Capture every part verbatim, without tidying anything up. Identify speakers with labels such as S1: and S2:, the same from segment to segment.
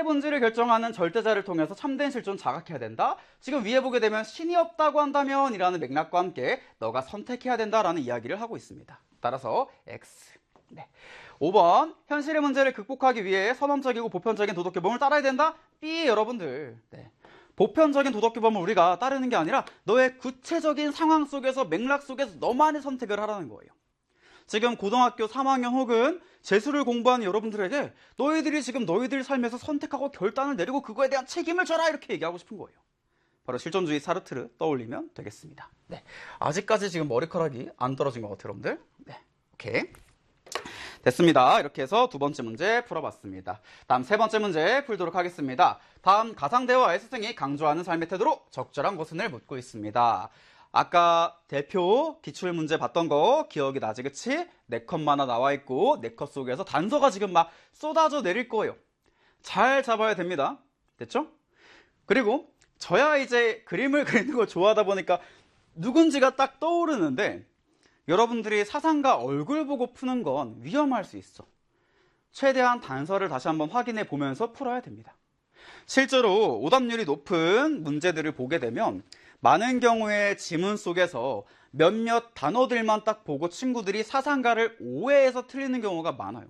S1: 본질을 결정하는 절대자를 통해서 참된 실존 자각해야 된다. 지금 위에 보게 되면 신이 없다고 한다면 이라는 맥락과 함께 너가 선택해야 된다라는 이야기를 하고 있습니다. 따라서 X. 네. 오 번 현실의 문제를 극복하기 위해 선언적이고 보편적인 도덕규범을 따라야 된다. B. 여러분들, 네. 보편적인 도덕규범을 우리가 따르는 게 아니라 너의 구체적인 상황 속에서 맥락 속에서 너만의 선택을 하라는 거예요. 지금 고등학교 삼 학년 혹은 재수를 공부하는 여러분들에게 너희들이 지금 너희들 삶에서 선택하고 결단을 내리고 그거에 대한 책임을 져라 이렇게 얘기하고 싶은 거예요. 바로 실존주의 사르트르 떠올리면 되겠습니다. 네. 아직까지 지금 머리카락이 안 떨어진 것 같아요, 여러분들. 네. 오케이. 됐습니다. 이렇게 해서 두 번째 문제 풀어봤습니다. 다음 세 번째 문제 풀도록 하겠습니다. 다음 가상대화의 스승이 강조하는 삶의 태도로 적절한 것은을 묻고 있습니다. 아까 대표 기출문제 봤던 거 기억이 나지, 그치? 네 컷만 나와 있고 네 컷 속에서 단서가 지금 막 쏟아져 내릴 거예요. 잘 잡아야 됩니다. 됐죠? 그리고 저야 이제 그림을 그리는 거 좋아하다 보니까 누군지가 딱 떠오르는데 여러분들이 사상가 얼굴 보고 푸는 건 위험할 수 있어. 최대한 단서를 다시 한번 확인해 보면서 풀어야 됩니다. 실제로 오답률이 높은 문제들을 보게 되면 많은 경우에 지문 속에서 몇몇 단어들만 딱 보고 친구들이 사상가를 오해해서 틀리는 경우가 많아요.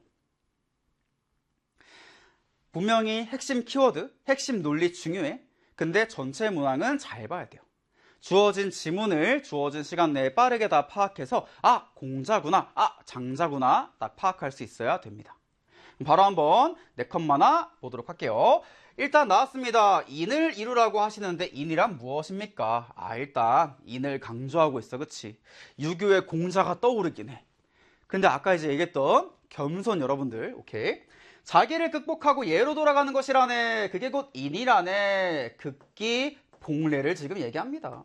S1: 분명히 핵심 키워드, 핵심 논리 중요해. 근데 전체 문항은 잘 봐야 돼요. 주어진 지문을 주어진 시간 내에 빠르게 다 파악해서 아, 공자구나, 아, 장자구나 딱 파악할 수 있어야 됩니다. 바로 한번 네 컷만화 보도록 할게요. 일단 나왔습니다. 인을 이루라고 하시는데 인이란 무엇입니까? 아, 일단 인을 강조하고 있어, 그치? 유교의 공자가 떠오르긴 해. 근데 아까 이제 얘기했던 겸손 여러분들, 오케이? 자기를 극복하고 예로 돌아가는 것이라네. 그게 곧 인이라네. 극기 복례를 지금 얘기합니다.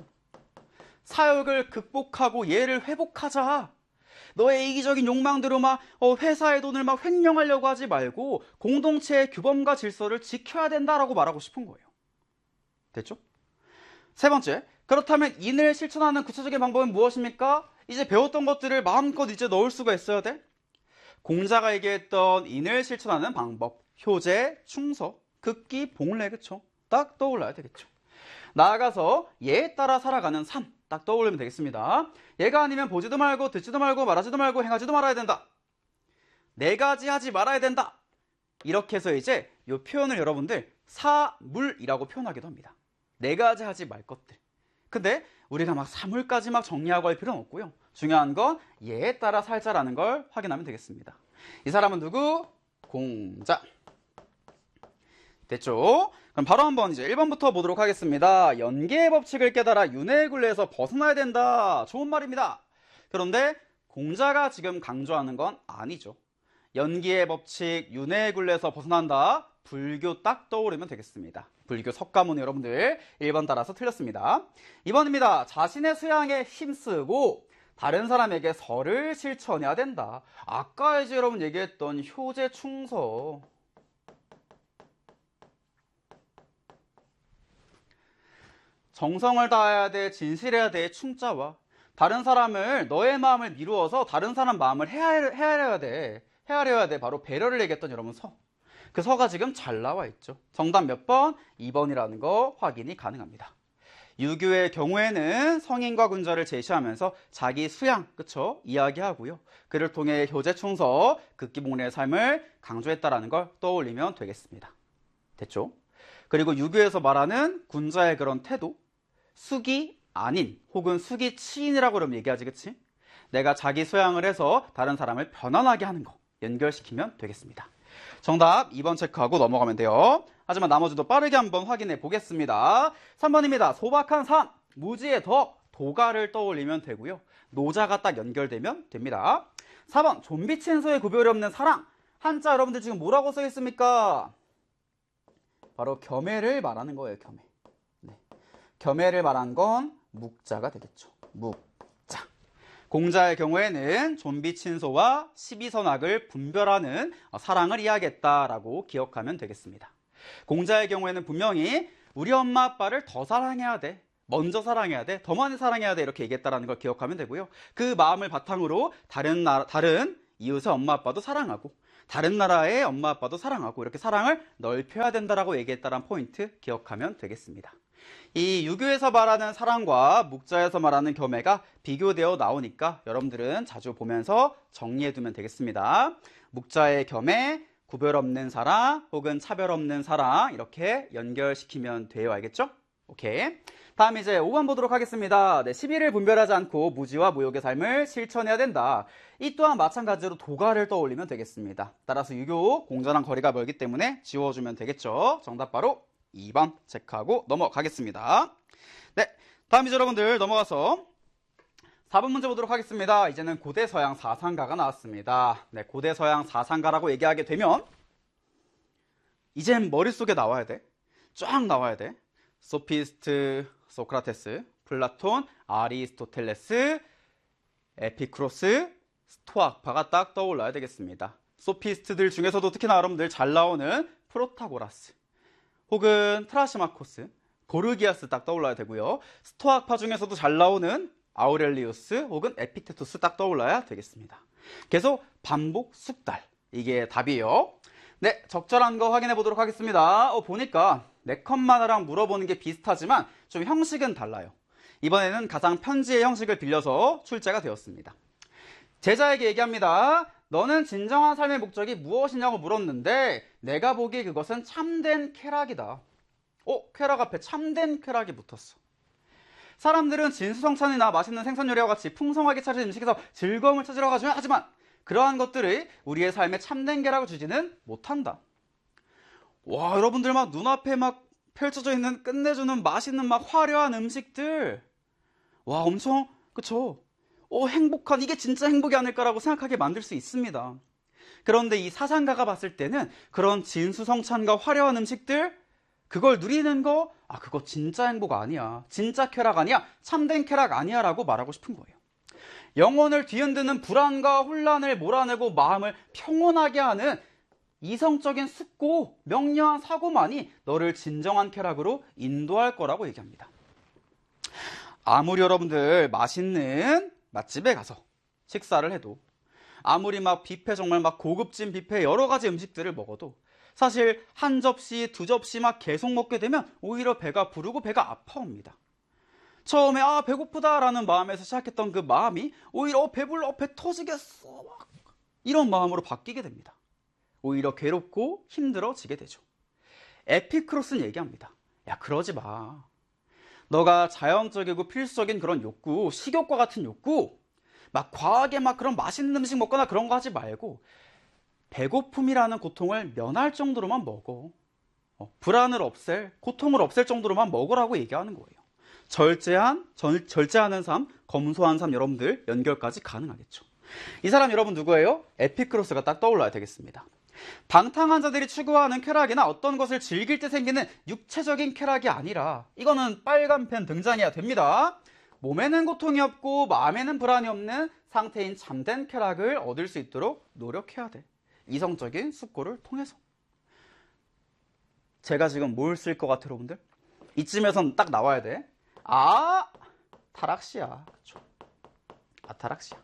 S1: 사욕을 극복하고 예를 회복하자. 너의 이기적인 욕망대로 막 회사의 돈을 막 횡령하려고 하지 말고 공동체의 규범과 질서를 지켜야 된다라고 말하고 싶은 거예요. 됐죠? 세 번째, 그렇다면 인을 실천하는 구체적인 방법은 무엇입니까? 이제 배웠던 것들을 마음껏 이제 넣을 수가 있어야 돼. 공자가 얘기했던 인을 실천하는 방법, 효제, 충서, 극기, 복례, 그쵸? 딱 떠올라야 되겠죠. 나아가서 예에 따라 살아가는 삶, 딱 떠올리면 되겠습니다. 얘가 아니면 보지도 말고 듣지도 말고 말하지도 말고 행하지도 말아야 된다. 네 가지 하지 말아야 된다. 이렇게 해서 이제 이 표현을 여러분들 사물이라고 표현하기도 합니다. 네 가지 하지 말 것들. 근데 우리가 막 사물까지 막 정리하고 할 필요는 없고요. 중요한 건 예에 따라 살자라는 걸 확인하면 되겠습니다. 이 사람은 누구? 공자. 됐죠? 그럼 바로 한번 이제 일 번부터 보도록 하겠습니다. 연계의 법칙을 깨달아 윤회의 굴레에서 벗어나야 된다. 좋은 말입니다. 그런데 공자가 지금 강조하는 건 아니죠. 연기의 법칙, 윤회의 굴레에서 벗어난다. 불교 딱 떠오르면 되겠습니다. 불교 석가모니 여러분들 일 번 따라서 틀렸습니다. 이 번입니다. 자신의 수양에 힘쓰고 다른 사람에게 설을 실천해야 된다. 아까 이제 여러분 얘기했던 효제 충서. 정성을 다해야 돼, 진실해야 돼, 충자와 다른 사람을, 너의 마음을 미루어서 다른 사람 마음을 헤아려, 헤아려야 돼. 헤아려야 돼. 바로 배려를 얘기했던 여러분 서. 그 서가 지금 잘 나와 있죠. 정답 몇 번? 이 번이라는 거 확인이 가능합니다. 유교의 경우에는 성인과 군자를 제시하면서 자기 수양, 그쵸? 이야기하고요. 그를 통해 효제 충서, 극기복례의 삶을 강조했다라는 걸 떠올리면 되겠습니다. 됐죠? 그리고 유교에서 말하는 군자의 그런 태도, 숙이 아닌 혹은 숙이 치인이라고 그러면 얘기하지, 그치? 내가 자기 소양을 해서 다른 사람을 편안하게 하는 거 연결시키면 되겠습니다. 정답 이 번 체크하고 넘어가면 돼요. 하지만 나머지도 빠르게 한번 확인해 보겠습니다. 삼 번입니다. 소박한 삶, 무지의 덕, 도가를 떠올리면 되고요. 노자가 딱 연결되면 됩니다. 사 번 좀비친소의 구별이 없는 사랑. 한자 여러분들 지금 뭐라고 써 있습니까? 바로 겸해를 말하는 거예요. 겸해. 네. 겸해를 말한 건 묵자가 되겠죠. 묵자. 공자의 경우에는 좀비친소와 십이선악을 분별하는 사랑을 이야기했다라고 기억하면 되겠습니다. 공자의 경우에는 분명히 우리 엄마 아빠를 더 사랑해야 돼. 먼저 사랑해야 돼. 더 많이 사랑해야 돼. 이렇게 얘기했다라는 걸 기억하면 되고요. 그 마음을 바탕으로 다른 나라, 다른 이웃의 엄마 아빠도 사랑하고 다른 나라의 엄마 아빠도 사랑하고 이렇게 사랑을 넓혀야 된다라고 얘기했다는 포인트 기억하면 되겠습니다. 이 유교에서 말하는 사랑과 묵자에서 말하는 겸해가 비교되어 나오니까 여러분들은 자주 보면서 정리해두면 되겠습니다. 묵자의 겸해, 구별 없는 사랑 혹은 차별 없는 사랑 이렇게 연결시키면 돼요. 알겠죠? 오케이. 다음 이제 오 번 보도록 하겠습니다. 네, 시비를 분별하지 않고 무지와 무욕의 삶을 실천해야 된다. 이 또한 마찬가지로 도가를 떠올리면 되겠습니다. 따라서 유교, 공자랑 거리가 멀기 때문에 지워주면 되겠죠. 정답 바로 이 번 체크하고 넘어가겠습니다. 네, 다음 이제 여러분들 넘어가서 사 번 문제 보도록 하겠습니다. 이제는 고대 서양 사상가가 나왔습니다. 네, 고대 서양 사상가라고 얘기하게 되면 이젠 머릿속에 나와야 돼. 쫙 나와야 돼. 소피스트, 소크라테스, 플라톤, 아리스토텔레스, 에피쿠로스, 스토아파가 딱 떠올라야 되겠습니다. 소피스트들 중에서도 특히나 여러분들 잘 나오는 프로타고라스 혹은 트라시마코스, 고르기아스 딱 떠올라야 되고요. 스토아파 중에서도 잘 나오는 아우렐리우스 혹은 에피테토스 딱 떠올라야 되겠습니다. 계속 반복 숙달, 이게 답이에요. 네, 적절한 거 확인해 보도록 하겠습니다. 어, 보니까 네 컷마다랑 물어보는 게 비슷하지만 좀 형식은 달라요. 이번에는 가상 편지의 형식을 빌려서 출제가 되었습니다. 제자에게 얘기합니다. 너는 진정한 삶의 목적이 무엇이냐고 물었는데 내가 보기에 그것은 참된 쾌락이다. 어? 쾌락 앞에 참된 쾌락이 붙었어. 사람들은 진수성찬이나 맛있는 생선 요리와 같이 풍성하게 차린 음식에서 즐거움을 찾으러 가죠. 하지만 그러한 것들이 우리의 삶에 참된 쾌락을 주지는 못한다. 와, 여러분들 막 눈앞에 막 펼쳐져 있는 끝내주는 맛있는 막 화려한 음식들. 와, 엄청 그쵸? 어, 행복한, 이게 진짜 행복이 아닐까라고 생각하게 만들 수 있습니다. 그런데 이 사상가가 봤을 때는 그런 진수성찬과 화려한 음식들, 그걸 누리는 거, 아, 그거 진짜 행복 아니야. 진짜 쾌락 아니야. 참된 쾌락 아니야. 라고 말하고 싶은 거예요. 영혼을 뒤흔드는 불안과 혼란을 몰아내고 마음을 평온하게 하는 이성적인 숙고, 명료한 사고만이 너를 진정한 쾌락으로 인도할 거라고 얘기합니다. 아무리 여러분들 맛있는 맛집에 가서 식사를 해도, 아무리 막 뷔페, 정말 막 고급진 뷔페 여러 가지 음식들을 먹어도 사실 한 접시, 두 접시 막 계속 먹게 되면 오히려 배가 부르고 배가 아파옵니다. 처음에 아 배고프다라는 마음에서 시작했던 그 마음이 오히려 어, 배불러, 어, 배 터지겠어 막 이런 마음으로 바뀌게 됩니다. 오히려 괴롭고 힘들어지게 되죠. 에피쿠로스는 얘기합니다. 야, 그러지 마. 너가 자연적이고 필수적인 그런 욕구, 식욕과 같은 욕구, 막 과하게 막 그런 맛있는 음식 먹거나 그런 거 하지 말고 배고픔이라는 고통을 면할 정도로만 먹어. 어, 불안을 없앨, 고통을 없앨 정도로만 먹으라고 얘기하는 거예요. 절제한, 절, 절제하는 삶, 검소한 삶, 여러분들 연결까지 가능하겠죠. 이 사람 여러분 누구예요? 에피쿠로스가 딱 떠올라야 되겠습니다. 방탕한 자들이 추구하는 쾌락이나 어떤 것을 즐길 때 생기는 육체적인 쾌락이 아니라, 이거는 빨간 펜 등장해야 됩니다. 몸에는 고통이 없고 마음에는 불안이 없는 상태인 참된 쾌락을 얻을 수 있도록 노력해야 돼. 이성적인 숙고를 통해서. 제가 지금 뭘 쓸 것 같아요, 여러분들? 이쯤에선 딱 나와야 돼. 아, 타락시아. 그렇죠. 아타락시아.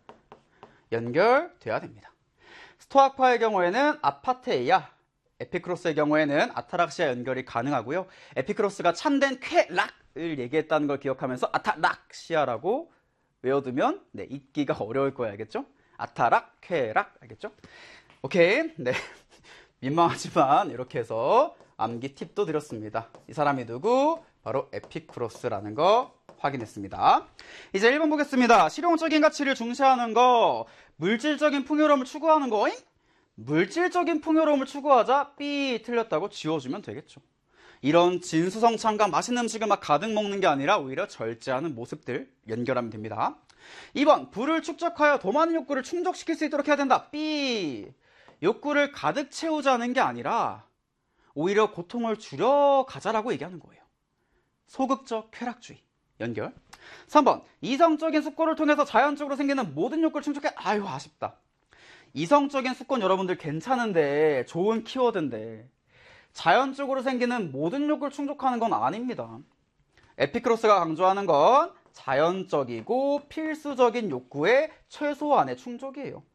S1: 연결돼야 됩니다. 스토아파의 경우에는 아파테이아, 에피쿠로스의 경우에는 아타락시아 연결이 가능하고요. 에피쿠로스가 참된 쾌락을 얘기했다는 걸 기억하면서 아타락시아라고 외워두면 네, 읽기가 어려울 거예요. 알겠죠? 아타락, 쾌락. 알겠죠? 오케이. 네. 민망하지만 이렇게 해서 암기 팁도 드렸습니다. 이 사람이 누구? 바로 에피쿠로스라는 거 확인했습니다. 이제 일 번 보겠습니다. 실용적인 가치를 중시하는 거, 물질적인 풍요로움을 추구하는 거. 잉? 물질적인 풍요로움을 추구하자 삐 틀렸다고 지워주면 되겠죠. 이런 진수성찬과 맛있는 음식을 막 가득 먹는 게 아니라 오히려 절제하는 모습들 연결하면 됩니다. 이 번 부를 축적하여 더 많은 욕구를 충족시킬 수 있도록 해야 된다. 삐. 욕구를 가득 채우자는 게 아니라 오히려 고통을 줄여가자라고 얘기하는 거예요. 소극적 쾌락주의 연결. 삼 번 이성적인 숙고를 통해서 자연적으로 생기는 모든 욕구를 충족해. 아유, 아쉽다. 이성적인 숙고는 여러분들 괜찮은데, 좋은 키워드인데 자연적으로 생기는 모든 욕구를 충족하는 건 아닙니다. 에피쿠로스가 강조하는 건 자연적이고 필수적인 욕구의 최소한의 충족이에요.